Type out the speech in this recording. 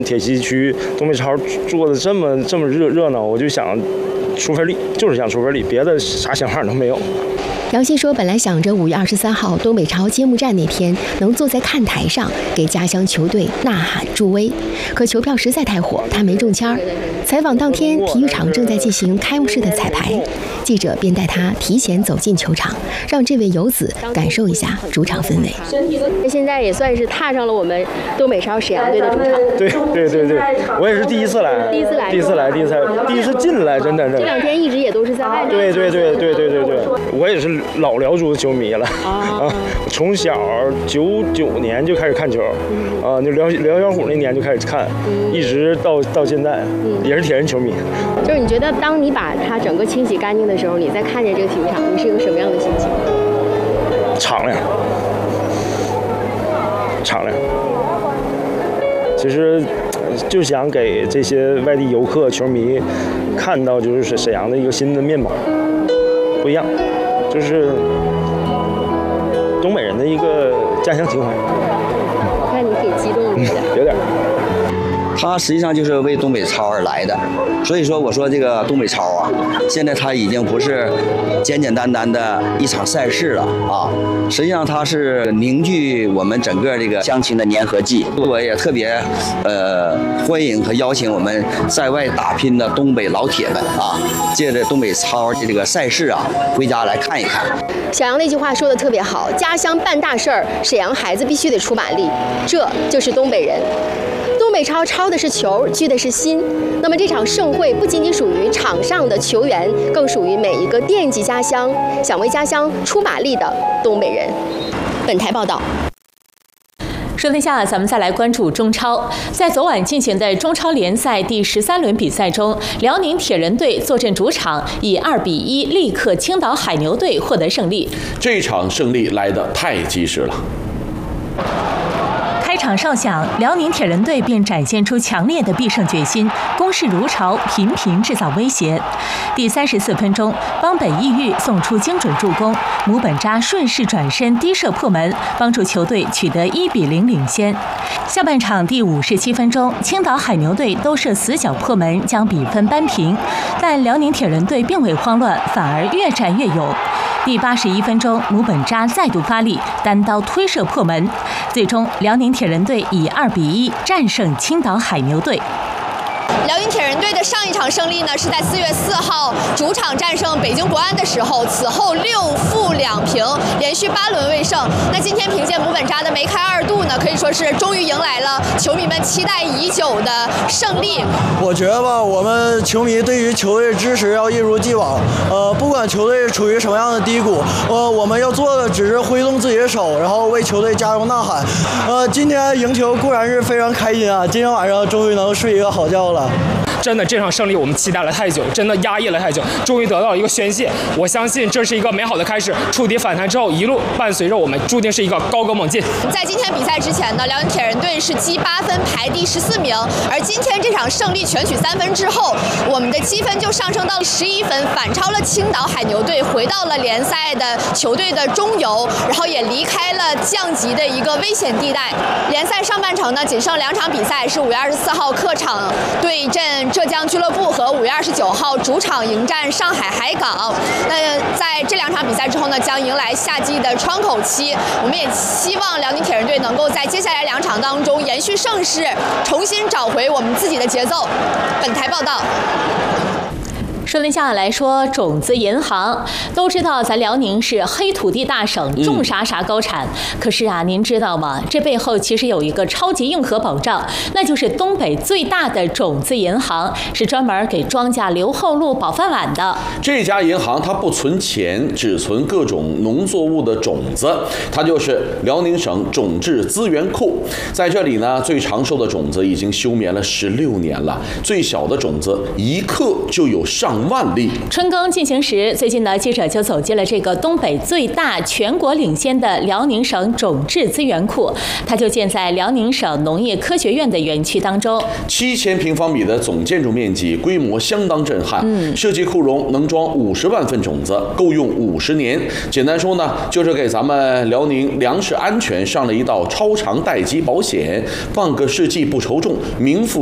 铁西区东北超做的这么热闹，我就想出份力，就是想出份力，别的啥想法都没有。 姚鑫说：“本来想着5月23号东北超揭幕战那天能坐在看台上给家乡球队呐喊助威，可球票实在太火，他没中签儿。采访当天，体育场正在进行开幕式的彩排，记者便带他提前走进球场，让这位游子感受一下主场氛围。 现在也算是踏上了我们东北超沈阳队的主场。 对，我也是第一次来，第一次进来，真的是。 这2天一直也都是在外面。 对，我也是老辽足的球迷了从小99年就开始看球就辽小虎那年就开始看，一直到现在，也是铁人球迷。 就是你觉得当你把它整个清洗干净的时候，你再看见这个体育场，你是一个什么样的心情？ 敞亮。其实就想给这些外地游客、球迷看到，就是沈阳的一个新的面貌，不一样，就是东北人的一个家乡情怀。 我看你挺激动的， 有点。 他实际上就是为东北超而来的，所以说我说这个东北超啊，现在它已经不是简简单单的一场赛事了实际上它是凝聚我们整个这个乡亲的粘合剂。我也特别欢迎和邀请我们在外打拼的东北老铁们借着东北超这个赛事回家来看一看。 小杨那句话说的特别好，家乡办大事儿，沈阳孩子必须得出马力，这就是东北人。东北超超的是球，聚的是心。那么这场盛会不仅仅属于场上的球员，更属于每一个惦记家乡、想为家乡出马力的东北人。本台报道。 说天下，咱们再来关注中超。在昨晚进行的中超联赛第13轮比赛中，辽宁铁人队坐镇主场，以2-1力克青岛海牛队获得胜利。 这场胜利来得太及时了。 开场哨响，辽宁铁人队便展现出强烈的必胜决心，攻势如潮，频频制造威胁。第34分钟，邦本异域送出精准助攻，姆本扎顺势转身低射破门，帮助球队取得1-0领先。下半场第57分钟，青岛海牛队都射死角破门，将比分扳平，但辽宁铁人队并未慌乱，反而越战越勇。第81分钟，姆本扎再度发力，单刀推射破门，最终辽宁铁人队以2-1战胜青岛海牛队。 辽宁铁人队的上一场胜利呢，是在4月4号主场战胜北京国安的时候，此后6负2平，连续8轮未胜。那今天凭借姆本扎的梅开2度呢，可以说是终于迎来了球迷们期待已久的胜利。 我觉得吧，我们球迷对于球队的支持要一如既往。不管球队处于什么样的低谷，我们要做的只是挥动自己的手，然后为球队加油呐喊。今天赢球固然是非常开心今天晚上终于能睡一个好觉了。 真的，这场胜利我们期待了太久，真的压抑了太久，终于得到了一个宣泄。我相信这是一个美好的开始。触底反弹之后，一路伴随着我们，注定是一个高歌猛进。 在今天比赛之前呢，辽宁铁人队是积8分排第14名，而今天这场胜利全取3分之后，我们的积分就上升到了11分，反超了青岛海牛队，回到了联赛的球队的中游，然后也离开了降级的一个危险地带。联赛上半程呢，仅剩2场比赛，是5月24号客场对阵浙江俱乐部和5月29号主场迎战上海海港。那在这2场比赛之后呢，将迎来夏季的窗口期。我们也希望辽宁铁人队能够在接下来2场当中延续盛世，重新找回我们自己的节奏。本台报道。 说天下来说，种子银行都知道咱辽宁是黑土地大省，种啥啥高产。可是您知道吗？这背后其实有一个超级硬核保障，那就是东北最大的种子银行，是专门给庄稼留后路、保饭碗的。 这家银行它不存钱，只存各种农作物的种子，它就是辽宁省种质资源库。在这里呢，最长寿的种子已经休眠了16年了，最小的种子1克就有上上万粒。 春耕进行时，最近呢，记者就走进了这个东北最大、全国领先的辽宁省种质资源库，它就建在辽宁省农业科学院的园区当中。 7000平方米的总建筑面积，规模相当震撼。设计库容能装50万份种子，够用50年。简单说呢，就是给咱们辽宁粮食安全上了一道超长待机保险，半个世纪不愁种，名副